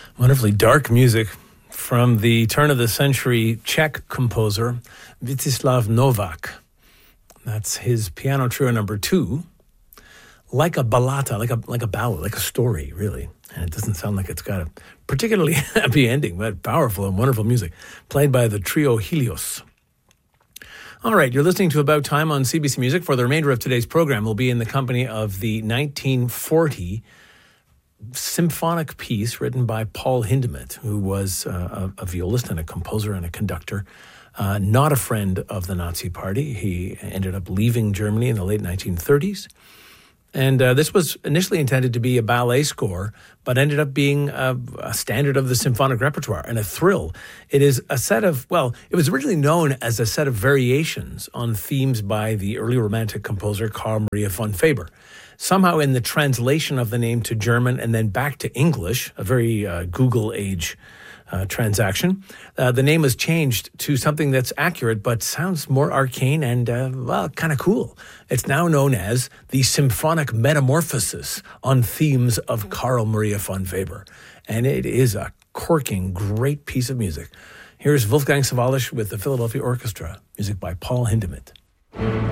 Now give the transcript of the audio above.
Wonderfully dark music from the turn-of-the-century Czech composer Vítězslav Novák. That's his piano trio number 2. Like a ballata, like a ballad, like a story, really. And it doesn't sound like it's got a particularly happy ending, but powerful and wonderful music, played by the trio Helios. All right, you're listening to About Time on CBC Music. For the remainder of today's program, we'll be in the company of the 1940 symphonic piece written by Paul Hindemith, who was a violist and a composer and a conductor, not a friend of the Nazi Party. He ended up leaving Germany in the late 1930s. And this was initially intended to be a ballet score, but ended up being a standard of the symphonic repertoire and a thrill. It is a set of, it was originally known as a set of variations on themes by the early Romantic composer Carl Maria von Weber. Somehow in the translation of the name to German and then back to English, a very Google age transaction, the name was changed to something that's accurate but sounds more arcane and, kind of cool. It's now known as the Symphonic Metamorphosis on themes of Carl Maria von Weber. And it is a corking, great piece of music. Here's Wolfgang Sawallisch with the Philadelphia Orchestra, music by Paul Hindemith.